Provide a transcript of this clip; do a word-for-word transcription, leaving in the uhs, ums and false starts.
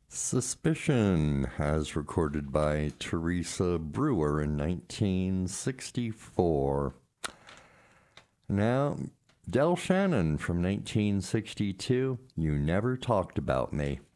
Suspicion, as recorded by Teresa Brewer in nineteen sixty-four. Now, Del Shannon from nineteen sixty-two, You Never Talked About Me.